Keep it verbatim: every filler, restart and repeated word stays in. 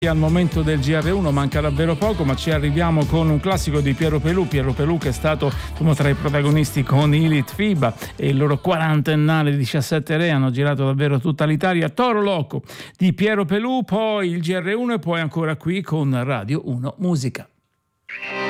Al momento del G R uno manca davvero poco, ma ci arriviamo con un classico di Piero Pelù. Piero Pelù che è stato uno tra i protagonisti con i Litfiba e il loro quarantennale di diciassette re, hanno girato davvero tutta l'Italia. Toro Loco di Piero Pelù, poi il G R uno e poi ancora qui con Radio uno Musica.